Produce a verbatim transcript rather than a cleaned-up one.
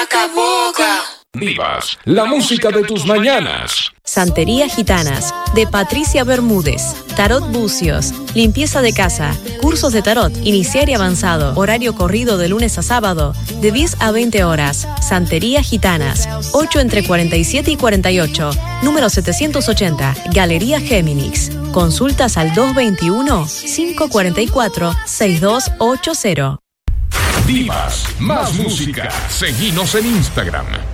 Vaca boca. Divas, la música de tus mañanas. Santería Gitanas, de Patricia Bermúdez. Tarot Bucios, limpieza de casa, cursos de tarot, iniciar y avanzado, horario corrido de lunes a sábado, de diez a veinte horas. Santería Gitanas, ocho entre cuarenta y siete y cuarenta y ocho, número setecientos ochenta, Galería Géminis. Consultas al dos veintiuno, cinco cuarenta y cuatro, sesenta y dos ochenta. Divas, más música. Seguinos en Instagram.